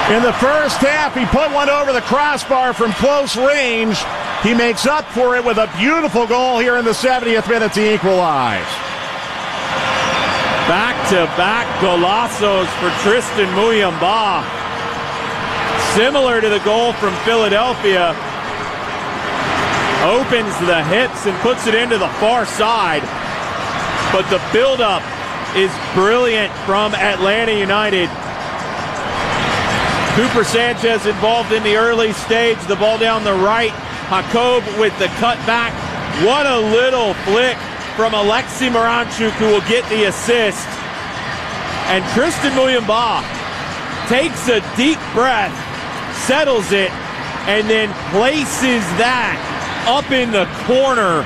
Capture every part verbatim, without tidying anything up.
In the first half, he put one over the crossbar from close range. He makes up for it with a beautiful goal here in the seventieth minute to equalize. Back-to-back golazos for Tristan Muyumba. Similar to the goal from Philadelphia. Opens the hips and puts it into the far side. But the buildup is brilliant from Atlanta United. Cooper Sanchez involved in the early stage. The ball down the right. Jacob with the cutback. What a little flick from Alexei Moranchuk, who will get the assist. And Tristan Muyumba takes a deep breath, settles it, and then places that up in the corner.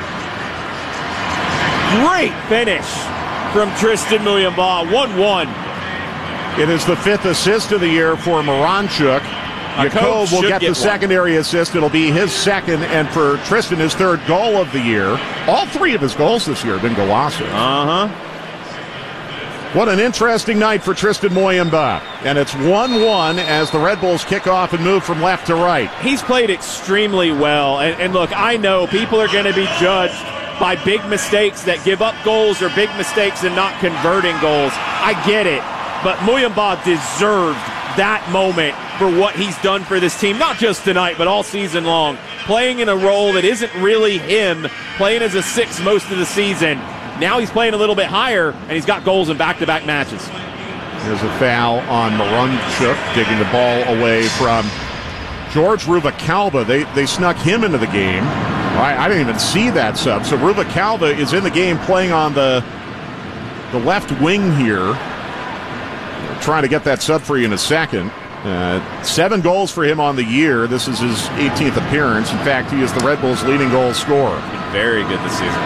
Great finish from Tristan Muyumba. one one. It is the fifth assist of the year for Moranchuk. Jacob will get, get the one. secondary assist. It'll be his second, and for Tristan, his third goal of the year. All three of his goals this year have been golazos. Uh-huh. What an interesting night for Tristan Muyumba. And it's one one as the Red Bulls kick off and move from left to right. He's played extremely well. And, and look, I know people are going to be judged by big mistakes that give up goals or big mistakes and not converting goals. I get it. But Muyumba deserved that moment for what he's done for this team, not just tonight, but all season long. Playing in a role that isn't really him, playing as a six most of the season. Now he's playing a little bit higher, and he's got goals in back-to-back matches. There's a foul on Moranchuk, digging the ball away from George Ruvalcaba. They, they snuck him into the game. I, I didn't even see that sub. So Ruvalcaba is in the game playing on the, the left wing here. Trying to get that sub for you in a second. Uh, seven goals for him on the year. This is his eighteenth appearance. In fact, he is the Red Bulls' leading goal scorer. Been very good this season.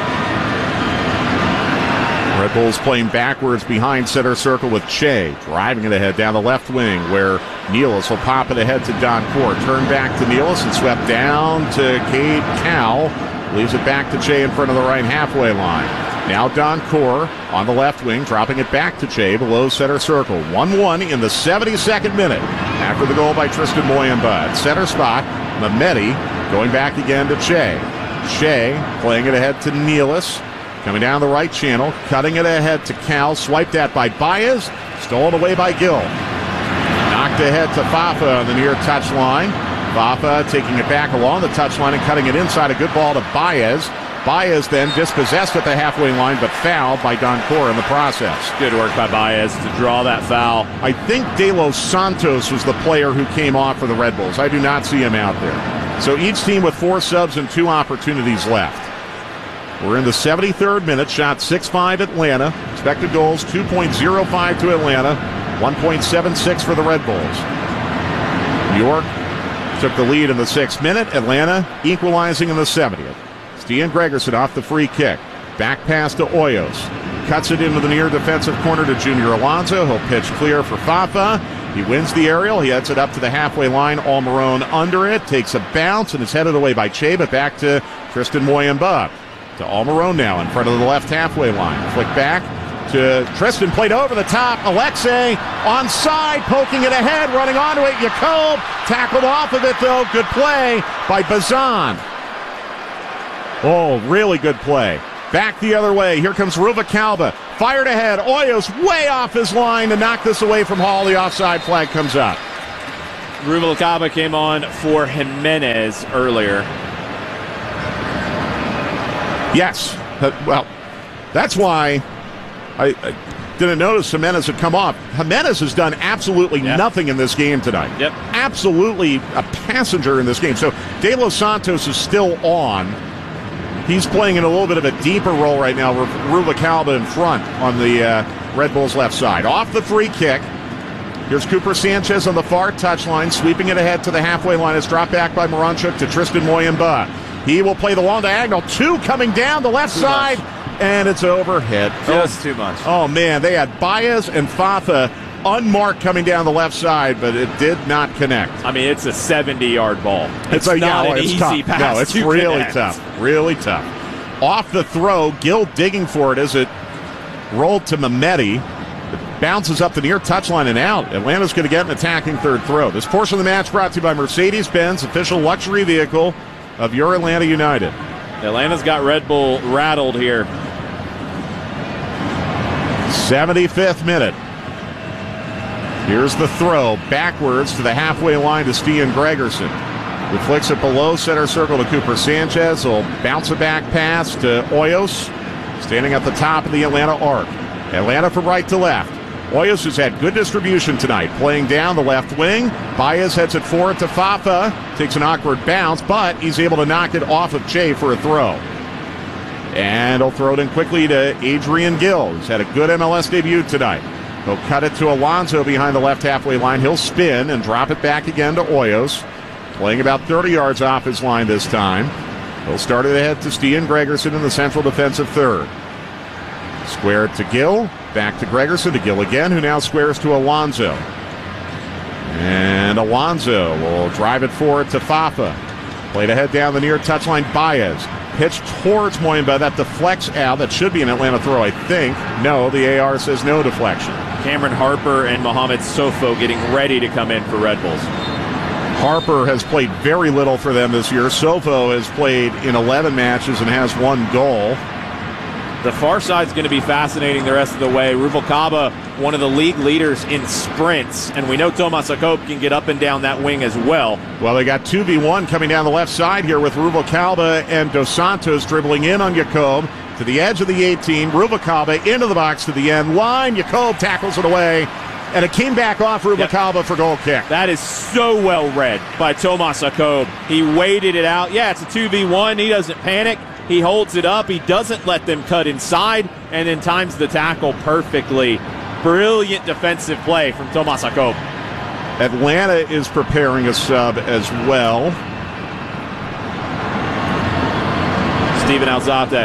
Red Bulls playing backwards behind center circle with Che. Driving it ahead down the left wing where Nealis will pop it ahead to Don Core. Turn back to Nealis and swept down to Cade Cowell. Leaves it back to Che in front of the right halfway line. Now Don Core on the left wing, dropping it back to Che below center circle. one one in the seventy-second minute after the goal by Tristan Muyumba. At center spot, Mehmeti going back again to Che. Che playing it ahead to Nealis. Coming down the right channel, cutting it ahead to Cal. Swiped at by Baez. Stolen away by Gill. Knocked ahead to Fafa on the near touchline. Fafa taking it back along the touchline and cutting it inside. A good ball to Baez. Baez then dispossessed at the halfway line, but fouled by Don Core in the process. Good work by Baez to draw that foul. I think De Los Santos was the player who came off for the Red Bulls. I do not see him out there. So each team with four subs and two opportunities left. We're in the seventy-third minute. Shot six five Atlanta. Expected goals two point oh five to Atlanta. one point seven six for the Red Bulls. New York took the lead in the sixth minute. Atlanta equalizing in the seventieth. Stian Gregerson off the free kick. Back pass to Hoyos. Cuts it into the near defensive corner to Junior Alonso. He'll pitch clear for Fafa. He wins the aerial. He heads it up to the halfway line. Almiron under it. Takes a bounce and is headed away by Che, but back to Tristan Muyumba. To Almiron now in front of the left halfway line. Flick back to Tristan. Played over the top. Alexei onside. Poking it ahead. Running onto it. Jacob tackled off of it though. Good play by Bazan. Oh, really good play. Back the other way. Here comes Ruvalcaba. Fired ahead. Hoyos way off his line to knock this away from Hall. The offside flag comes up. Ruvalcaba came on for Jimenez earlier. Yes. Uh, well, that's why I, I didn't notice Jimenez had come off. Jimenez has done absolutely yep. nothing in this game tonight. Yep. Absolutely a passenger in this game. So De Los Santos is still on. He's playing in a little bit of a deeper role right now. Ruvalcaba in front on the uh, Red Bulls left side. Off the free kick. Here's Cooper Sanchez on the far touchline, sweeping it ahead to the halfway line. It's dropped back by Moranchuk to Tristan Muyumba. He will play the long diagonal. Two coming down the left too side, much. And it's overhead. Just oh, too much. Oh, man, they had Baez and Fafa unmarked coming down the left side, but it did not connect. I mean, it's a seventy-yard ball. It's, it's a, not yeah, an it's easy tough. pass. No, it's to really connect. tough. Really tough. Off the throw, Gill digging for it as it rolled to Mehmeti. bounces up the near touchline and out. Atlanta's going to get an attacking third throw. This portion of the match brought to you by Mercedes-Benz, official luxury vehicle of your Atlanta United. Atlanta's got Red Bull rattled here. seventy-fifth minute. Here's the throw backwards to the halfway line to Stian Gregerson. Who flicks it below center circle to Cooper Sanchez. He'll bounce a back pass to Hoyos, standing at the top of the Atlanta arc. Atlanta from right to left. Hoyos has had good distribution tonight, playing down the left wing. Baez heads it forward to Fafa, takes an awkward bounce, but he's able to knock it off of Che for a throw. And he'll throw it in quickly to Adrian Gill, who's had a good M L S debut tonight. He'll cut it to Alonso behind the left halfway line. He'll spin and drop it back again to Hoyos, playing about thirty yards off his line this time. He'll start it ahead to Stian Gregerson in the central defensive third. Square it to Gill, back to Gregerson, to Gill again, who now squares to Alonso. And Alonso will drive it forward to Fafa. Played ahead down the near touchline, Baez. Pitch towards Moyimba, that deflects out. That should be an Atlanta throw, I think. No, the A R says no deflection. Cameron Harper and Mohamed Sofo getting ready to come in for Red Bulls. Harper has played very little for them this year. Sofo has played in eleven matches and has one goal. The far side's going to be fascinating the rest of the way. Ruvalcaba, one of the league leaders in sprints, and we know Tomas Jakob can get up and down that wing as well. Well, they got two v one coming down the left side here with Ruvalcaba and Dos Santos dribbling in on Jakob to the edge of the eighteen. Ruvalcaba into the box to the end line. Jakob tackles it away, and it came back off Ruvalcaba yep. for goal kick. That is so well read by Tomas Jakob. He waited it out. Yeah, it's a two v one. He doesn't panic. He holds it up. He doesn't let them cut inside, and then times the tackle perfectly. Brilliant defensive play from Tomas Jakob. Atlanta is preparing a sub as well. Steven Alzate.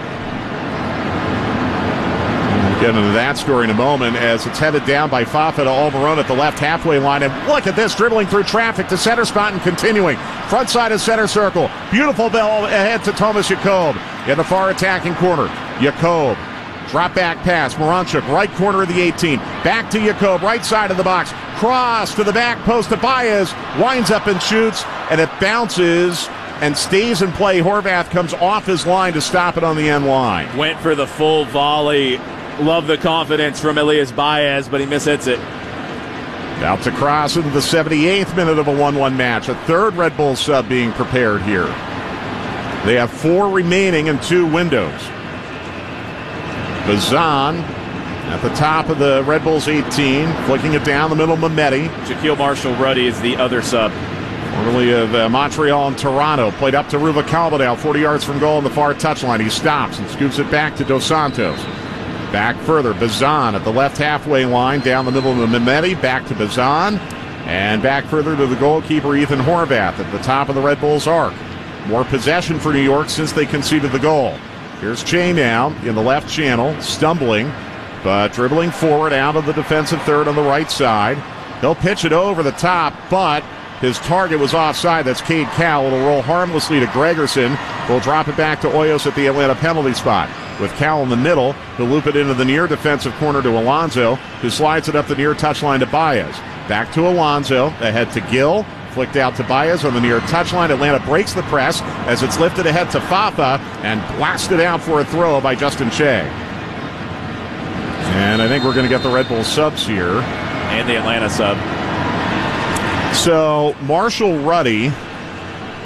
We'll get into that story in a moment as it's headed down by Fafa to Almiron at the left halfway line. And look at this, dribbling through traffic to center spot and continuing. Front side of center circle. Beautiful ball ahead to Tomas Jakob in the far attacking corner. Jakob, drop back pass. Moranchuk, right corner of the eighteen. Back to Jakob, right side of the box. Cross to the back post to Baez. Winds up and shoots, and it bounces and stays in play. Horvath comes off his line to stop it on the end line. Went for the full volley. Love the confidence from Elias Baez, but he mishits it. Out to cross into the seventy-eighth minute of a one one match. A third Red Bull sub being prepared here. They have four remaining in two windows. Bazan at the top of the Red Bulls eighteen, flicking it down the middle, Mehmeti. Shaquille Marshall-Ruddy is the other sub. Formerly of uh, Montreal and Toronto. Played up to Ruvalcaba now, forty yards from goal on the far touchline. He stops and scoops it back to Dos Santos. Back further, Bazan at the left halfway line, down the middle of the Mehmeti, back to Bazan, and back further to the goalkeeper, Ethan Horvath, at the top of the Red Bulls arc. More possession for New York since they conceded the goal. Here's Che now in the left channel, stumbling, but dribbling forward out of the defensive third on the right side. He'll pitch it over the top, but his target was offside. That's Cade Cowell. It'll roll harmlessly to Gregerson. We'll drop it back to Hoyos at the Atlanta penalty spot. With Cowell in the middle, he'll loop it into the near defensive corner to Alonso, who slides it up the near touchline to Baez. Back to Alonso, ahead to Gill, flicked out to Baez on the near touchline. Atlanta breaks the press as it's lifted ahead to Fafa and blasted out for a throw by Justin Che. And I think we're going to get the Red Bull subs here. And the Atlanta sub. So Marshall Ruddy